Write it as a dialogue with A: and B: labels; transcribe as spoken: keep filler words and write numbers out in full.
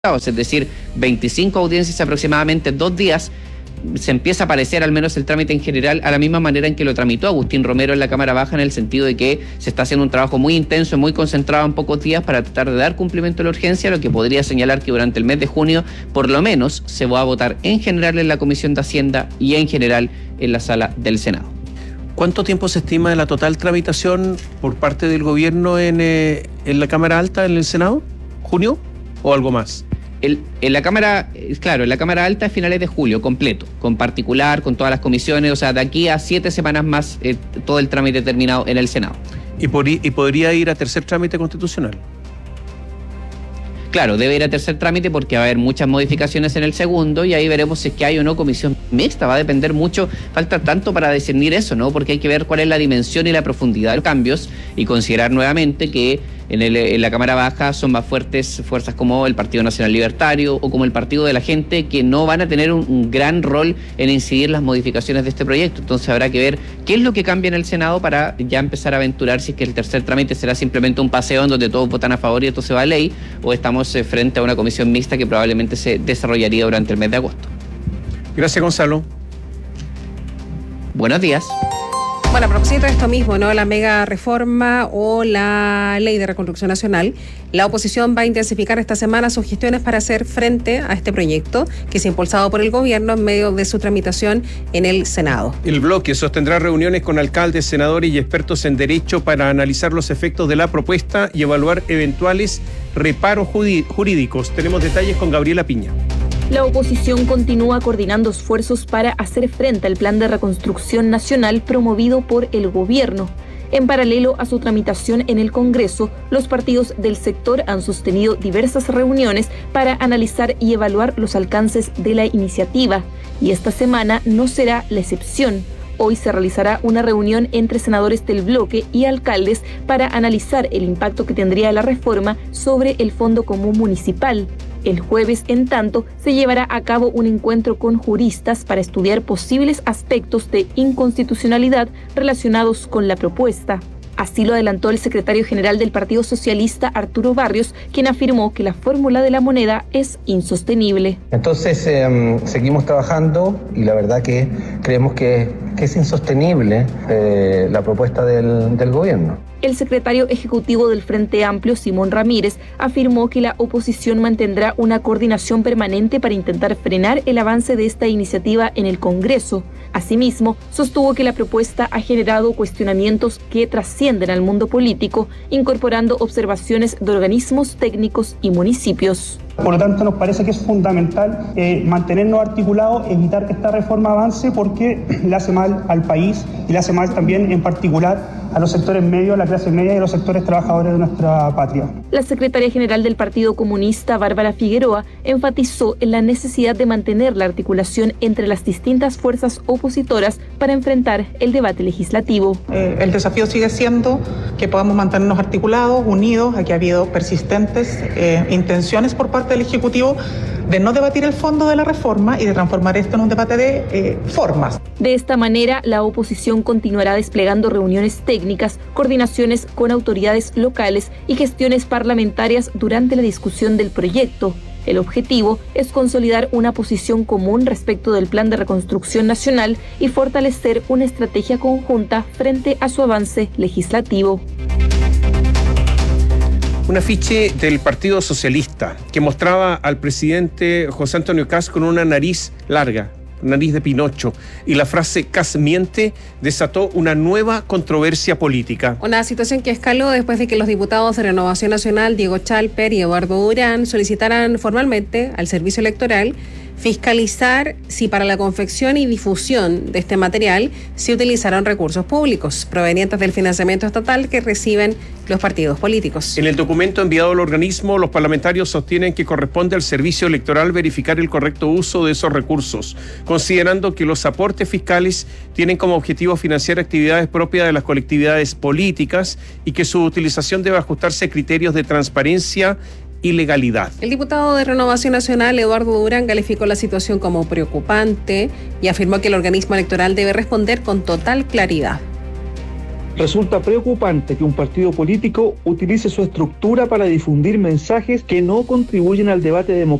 A: es decir, veinticinco audiencias aproximadamente dos días, se empieza a parecer al menos el trámite en general a la misma manera en que lo tramitó Agustín Romero en la Cámara Baja, en el sentido de que se está haciendo un trabajo muy intenso, muy concentrado en pocos días para tratar de dar cumplimiento a la urgencia, lo que podría señalar que durante el mes de junio por lo menos se va a votar en general en la Comisión de Hacienda y en general en la sala del Senado.
B: ¿Cuánto tiempo se estima de la total tramitación por parte del gobierno en, eh, en la Cámara Alta, en el Senado? ¿Junio o algo más?
A: El, en la Cámara, claro, en la Cámara Alta es finales de julio, completo, con particular, con todas las comisiones, o sea, de aquí a siete semanas más eh, todo el trámite terminado en el Senado.
B: ¿Y, por, ¿Y podría ir a tercer trámite constitucional?
A: Claro, debe ir a tercer trámite porque va a haber muchas modificaciones en el segundo y ahí veremos si es que hay o no comisión mixta. Va a depender mucho, falta tanto para discernir eso, ¿no? Porque hay que ver cuál es la dimensión y la profundidad de los cambios y considerar nuevamente que en, el, en la Cámara Baja son más fuertes fuerzas como el Partido Nacional Libertario o como el Partido de la Gente, que no van a tener un, un gran rol en incidir las modificaciones de este proyecto. Entonces habrá que ver qué es lo que cambia en el Senado para ya empezar a aventurar si es que el tercer trámite será simplemente un paseo en donde todos votan a favor y esto se va a ley, o estamos frente a una comisión mixta que probablemente se desarrollaría durante el mes de agosto.
B: Gracias, Gonzalo.
A: Buenos días.
C: Bueno, a propósito de esto mismo, ¿no? La mega reforma o la ley de reconstrucción nacional, la oposición va a intensificar esta semana sus gestiones para hacer frente a este proyecto que es impulsado por el gobierno en medio de su tramitación en el Senado.
B: El bloque sostendrá reuniones con alcaldes, senadores y expertos en derecho para analizar los efectos de la propuesta y evaluar eventuales reparos jurídicos. Tenemos detalles con Gabriela Piña.
D: La oposición continúa coordinando esfuerzos para hacer frente al plan de reconstrucción nacional promovido por el gobierno. En paralelo a su tramitación en el Congreso, los partidos del sector han sostenido diversas reuniones para analizar y evaluar los alcances de la iniciativa. Y esta semana no será la excepción. Hoy se realizará una reunión entre senadores del bloque y alcaldes para analizar el impacto que tendría la reforma sobre el Fondo Común Municipal. El jueves, en tanto, se llevará a cabo un encuentro con juristas para estudiar posibles aspectos de inconstitucionalidad relacionados con la propuesta. Así lo adelantó el secretario general del Partido Socialista, Arturo Barrios, quien afirmó que la fórmula de la moneda es insostenible.
E: Entonces, eh, seguimos trabajando y la verdad que creemos que, que es insostenible eh, la propuesta del, del gobierno.
D: El secretario ejecutivo del Frente Amplio, Simón Ramírez, afirmó que la oposición mantendrá una coordinación permanente para intentar frenar el avance de esta iniciativa en el Congreso. Asimismo, sostuvo que la propuesta ha generado cuestionamientos que trascienden al mundo político, incorporando observaciones de organismos técnicos y municipios.
F: Por lo tanto, nos parece que es fundamental eh, mantenernos articulados, evitar que esta reforma avance porque le hace mal al país y le hace mal también en particular a los sectores medios, a la clase media y a los sectores trabajadores de nuestra patria.
D: La secretaria general del Partido Comunista, Bárbara Figueroa, enfatizó en la necesidad de mantener la articulación entre las distintas fuerzas opositoras para enfrentar el debate legislativo.
G: Eh, el desafío sigue siendo que podamos mantenernos articulados, unidos. Aquí ha habido persistentes eh, intenciones por parte del Ejecutivo de no debatir el fondo de la reforma y de transformar esto en un debate de eh, formas.
D: De esta manera, la oposición continuará desplegando reuniones técnicas, coordinaciones con autoridades locales y gestiones parlamentarias durante la discusión del proyecto. El objetivo es consolidar una posición común respecto del plan de reconstrucción nacional y fortalecer una estrategia conjunta frente a su avance legislativo.
B: Un afiche del Partido Socialista que mostraba al presidente José Antonio Kast con una nariz larga, nariz de Pinocho, y la frase "Kast miente" desató una nueva controversia política.
C: Una situación que escaló después de que los diputados de Renovación Nacional, Diego Chalper y Eduardo Durán, solicitaran formalmente al Servicio Electoral fiscalizar si para la confección y difusión de este material se utilizaron recursos públicos provenientes del financiamiento estatal que reciben los partidos políticos.
B: En el documento enviado al organismo, los parlamentarios sostienen que corresponde al Servicio Electoral verificar el correcto uso de esos recursos, considerando que los aportes fiscales tienen como objetivo financiar actividades propias de las colectividades políticas y que su utilización debe ajustarse a criterios de transparencia y legalidad.
C: El diputado de Renovación Nacional, Eduardo Durán, calificó la situación como preocupante y afirmó que el organismo electoral debe responder con total claridad.
H: Resulta preocupante que un partido político utilice su estructura para difundir mensajes que no contribuyen al debate democrático